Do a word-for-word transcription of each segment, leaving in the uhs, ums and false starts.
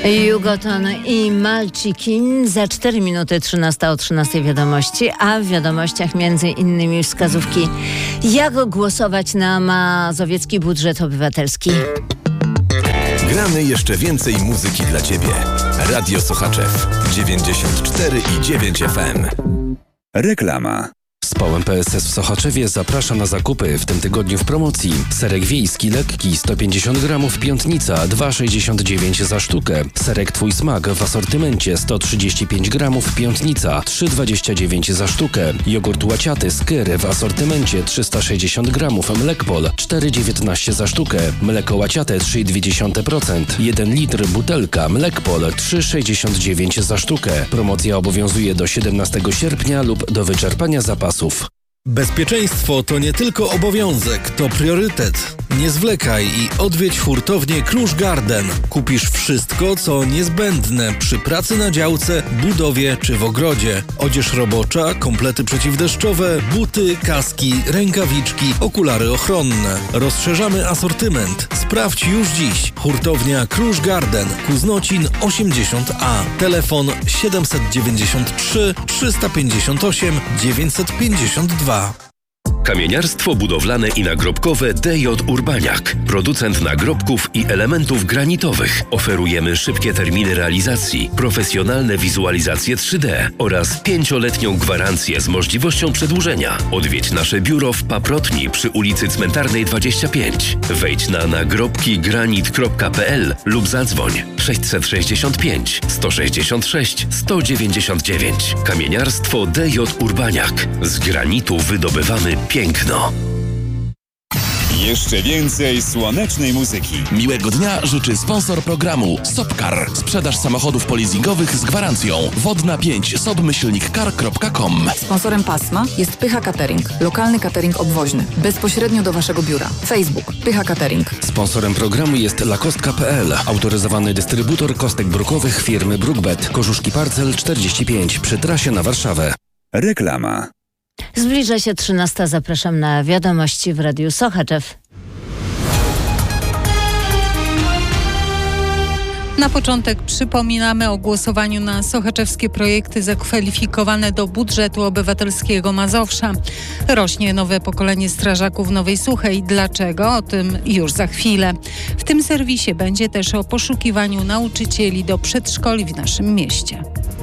Jugoton i Malcikin za cztery minuty trzynasta o trzynastej wiadomości, a w wiadomościach między innymi wskazówki, jak głosować na mazowiecki budżet obywatelski. Gramy jeszcze więcej muzyki dla Ciebie. Radio Sochaczew dziewięćdziesiąt cztery i dziewięć F M. Reklama. Spałem P S S w Sochaczewie zaprasza na zakupy. W tym tygodniu w promocji. Serek wiejski lekki sto pięćdziesiąt gramów Piątnica dwa sześćdziesiąt dziewięć za sztukę. Serek Twój smak w asortymencie sto trzydzieści pięć gramów Piątnica trzy dwadzieścia dziewięć za sztukę. Jogurt łaciaty Skyr w asortymencie trzysta sześćdziesiąt gramów Mlekpol cztery dziewiętnaście za sztukę. Mleko łaciate trzy i dwie dziesiąte procent. jeden litr butelka Mlekpol trzy sześćdziesiąt dziewięć za sztukę. Promocja obowiązuje do siedemnastego sierpnia lub do wyczerpania zapasów. Bezpieczeństwo to nie tylko obowiązek, to priorytet. Nie zwlekaj i odwiedź hurtownię Krusz Garden. Kupisz wszystko, co niezbędne przy pracy na działce, budowie czy w ogrodzie. Odzież robocza, komplety przeciwdeszczowe, buty, kaski, rękawiczki, okulary ochronne. Rozszerzamy asortyment. Sprawdź już dziś. Hurtownia Krusz Garden, Kuznocin osiemdziesiąt A. Telefon siedem dziewięć trzy trzysta pięćdziesiąt osiem dziewięćset pięćdziesiąt dwa. Kamieniarstwo budowlane i nagrobkowe D J Urbaniak. Producent nagrobków i elementów granitowych. Oferujemy szybkie terminy realizacji, profesjonalne wizualizacje trzy D oraz pięcioletnią gwarancję z możliwością przedłużenia. Odwiedź nasze biuro w Paprotni przy ulicy Cmentarnej dwadzieścia pięć. Wejdź na nagrobki granit kropka p l lub zadzwoń sześćset sześćdziesiąt pięć sto sześćdziesiąt sześć sto dziewięćdziesiąt dziewięć. Kamieniarstwo D J Urbaniak. Z granitu wydobywamy piękno. Jeszcze więcej słonecznej muzyki. Miłego dnia życzy sponsor programu Sopcar. Sprzedaż samochodów polizingowych z gwarancją. Wodna pięć sobmyślnik car kropka com. Sponsorem pasma jest Pycha Catering. Lokalny catering obwoźny. Bezpośrednio do Waszego biura. Facebook Pycha Catering. Sponsorem programu jest lakostka kropka p l. Autoryzowany dystrybutor kostek brukowych firmy Brookbet. Korzuszki Parcel czterdzieści pięć przy trasie na Warszawę. Reklama. Zbliża się trzynasta. Zapraszam na wiadomości w Radiu Sochaczew. Na początek przypominamy o głosowaniu na sochaczewskie projekty zakwalifikowane do budżetu obywatelskiego Mazowsza. Rośnie nowe pokolenie strażaków Nowej Suchej. Dlaczego? O tym już za chwilę. W tym serwisie będzie też o poszukiwaniu nauczycieli do przedszkoli w naszym mieście.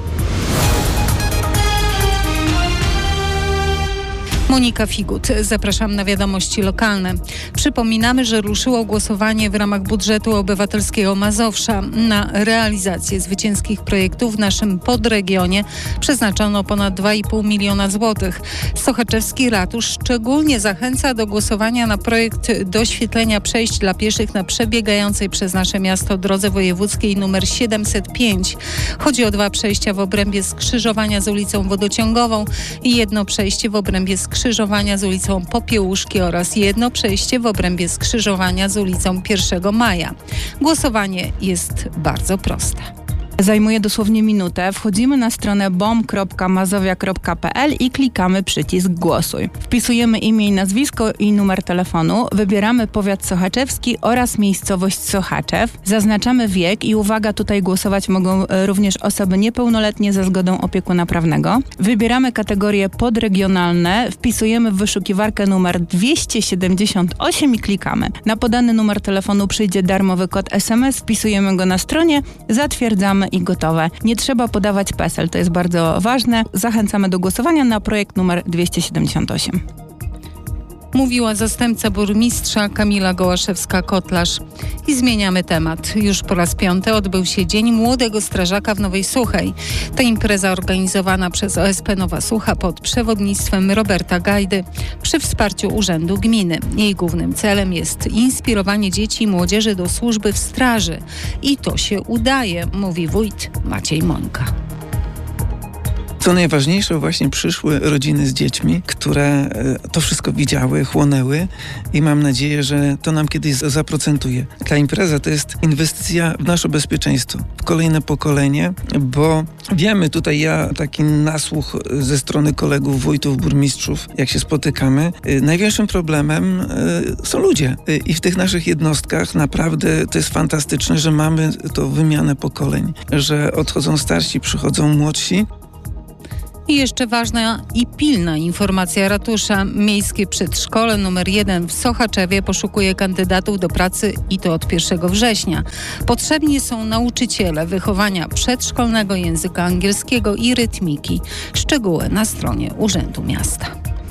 Monika Figut. Zapraszam na wiadomości lokalne. Przypominamy, że ruszyło głosowanie w ramach budżetu obywatelskiego Mazowsza. Na realizację zwycięskich projektów w naszym podregionie przeznaczono ponad dwa i pół miliona złotych. Sochaczewski ratusz szczególnie zachęca do głosowania na projekt doświetlenia przejść dla pieszych na przebiegającej przez nasze miasto drodze wojewódzkiej nr siedemset pięć. Chodzi o dwa przejścia w obrębie skrzyżowania z ulicą Wodociągową i jedno przejście w obrębie skrzyżowania skrzyżowania z ulicą Popiełuszki oraz jedno przejście w obrębie skrzyżowania z ulicą pierwszego maja. Głosowanie jest bardzo proste. Zajmuje dosłownie minutę. Wchodzimy na stronę bom kropka mazowia kropka p l i klikamy przycisk Głosuj. Wpisujemy imię i nazwisko i numer telefonu. Wybieramy powiat sochaczewski oraz miejscowość Sochaczew. Zaznaczamy wiek i uwaga, tutaj głosować mogą również osoby niepełnoletnie za zgodą opiekuna prawnego. Wybieramy kategorie podregionalne. Wpisujemy w wyszukiwarkę numer dwieście siedemdziesiąt osiem i klikamy. Na podany numer telefonu przyjdzie darmowy kod S M S. Wpisujemy go na stronie, zatwierdzamy i gotowe. Nie trzeba podawać PESEL, to jest bardzo ważne. Zachęcamy do głosowania na projekt numer dwieście siedemdziesiąt osiem. Mówiła zastępca burmistrza Kamila Gołaszewska-Kotlarz. I zmieniamy temat. Już po raz piąty odbył się Dzień Młodego Strażaka w Nowej Suchej. To impreza organizowana przez O S P Nowa Sucha pod przewodnictwem Roberta Gajdy przy wsparciu Urzędu Gminy. Jej głównym celem jest inspirowanie dzieci i młodzieży do służby w straży. I to się udaje, mówi wójt Maciej Mońka. Co najważniejsze, właśnie przyszły rodziny z dziećmi, które to wszystko widziały, chłonęły i mam nadzieję, że to nam kiedyś zaprocentuje. Ta impreza to jest inwestycja w nasze bezpieczeństwo, w kolejne pokolenie, bo wiemy, tutaj ja taki nasłuch ze strony kolegów, wójtów, burmistrzów, jak się spotykamy, największym problemem są ludzie i w tych naszych jednostkach naprawdę to jest fantastyczne, że mamy to wymianę pokoleń, że odchodzą starsi, przychodzą młodsi. I jeszcze ważna i pilna informacja ratusza. Miejskie przedszkole numer jeden w Sochaczewie poszukuje kandydatów do pracy i to od pierwszego września. Potrzebni są nauczyciele wychowania przedszkolnego, języka angielskiego i rytmiki. Szczegóły na stronie Urzędu Miasta.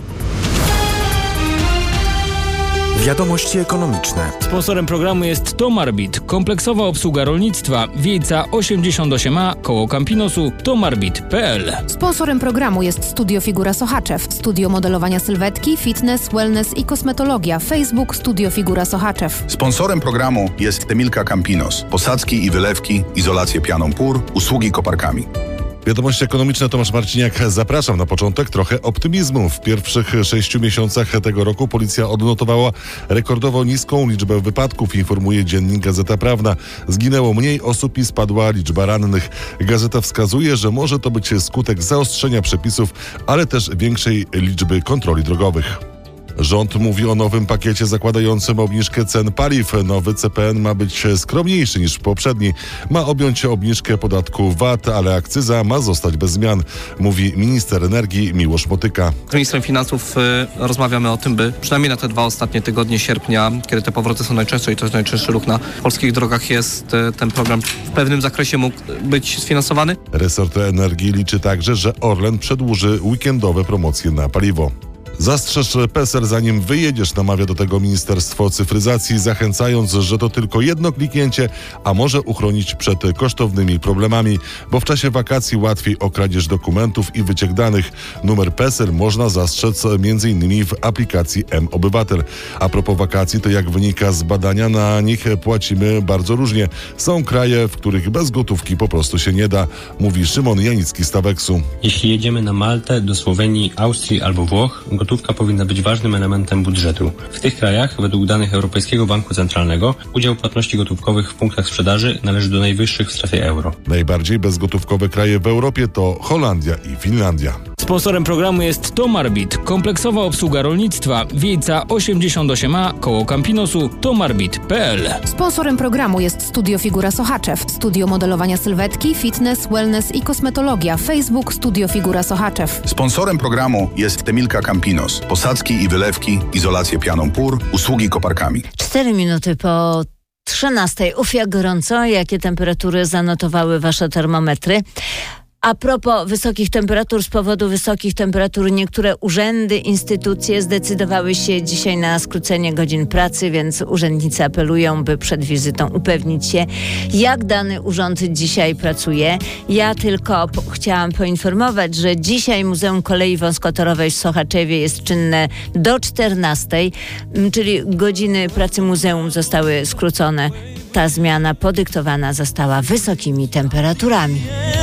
Wiadomości ekonomiczne. Sponsorem programu jest Tomarbit, kompleksowa obsługa rolnictwa, Wiejca osiemdziesiąt osiem A, koło Campinosu, tomarbit kropka p l. Sponsorem programu jest Studio Figura Sochaczew, studio modelowania sylwetki, fitness, wellness i kosmetologia. Facebook Studio Figura Sochaczew. Sponsorem programu jest Temilka Campinos, posadzki i wylewki, izolację pianą pór, usługi koparkami. Wiadomości ekonomiczne, Tomasz Marciniak. Zapraszam na początek trochę optymizmu. W pierwszych sześciu miesiącach tego roku policja odnotowała rekordowo niską liczbę wypadków, informuje dziennik Gazeta Prawna. Zginęło mniej osób i spadła liczba rannych. Gazeta wskazuje, że może to być skutek zaostrzenia przepisów, ale też większej liczby kontroli drogowych. Rząd mówi o nowym pakiecie zakładającym obniżkę cen paliw. Nowy C P N ma być skromniejszy niż poprzedni. Ma objąć obniżkę podatku V A T, ale akcyza ma zostać bez zmian, mówi minister energii Miłosz Motyka. Z ministrem finansów y, rozmawiamy o tym, by przynajmniej na te dwa ostatnie tygodnie sierpnia, kiedy te powroty są najczęstsze i to jest najczęstszy ruch na polskich drogach, jest y, ten program w pewnym zakresie mógł być sfinansowany. Resort energii liczy także, że Orlen przedłuży weekendowe promocje na paliwo. Zastrzeż PESEL, zanim wyjedziesz, namawia do tego Ministerstwo Cyfryzacji, zachęcając, że to tylko jedno kliknięcie, a może uchronić przed kosztownymi problemami, bo w czasie wakacji łatwiej o kradzież dokumentów i wyciek danych. Numer PESEL można zastrzec między innymi w aplikacji M-Obywatel. A propos wakacji, to jak wynika z badania, na nich płacimy bardzo różnie. Są kraje, w których bez gotówki po prostu się nie da, mówi Szymon Janicki z Taweksu. Jeśli jedziemy na Maltę, do Słowenii, Austrii albo Włoch, gotówka powinna być ważnym elementem budżetu. W tych krajach, według danych Europejskiego Banku Centralnego, udział płatności gotówkowych w punktach sprzedaży należy do najwyższych w strefie euro. Najbardziej bezgotówkowe kraje w Europie to Holandia i Finlandia. Sponsorem programu jest Tomarbit, kompleksowa obsługa rolnictwa, Wiejca osiemdziesiąt osiem A, koło Campinosu, tomarbit kropka p l. Sponsorem programu jest Studio Figura Sochaczew, studio modelowania sylwetki, fitness, wellness i kosmetologia. Facebook Studio Figura Sochaczew. Sponsorem programu jest Temilka Campinos, posadzki i wylewki, izolację pianą pór, usługi koparkami. Cztery minuty po trzynastej. Uf, jak gorąco, jakie temperatury zanotowały wasze termometry. A propos wysokich temperatur, z powodu wysokich temperatur niektóre urzędy, instytucje zdecydowały się dzisiaj na skrócenie godzin pracy, więc urzędnicy apelują, by przed wizytą upewnić się, jak dany urząd dzisiaj pracuje. Ja tylko po- chciałam poinformować, że dzisiaj Muzeum Kolei Wąskotorowej w Sochaczewie jest czynne do czternastej, czyli godziny pracy muzeum zostały skrócone. Ta zmiana podyktowana została wysokimi temperaturami.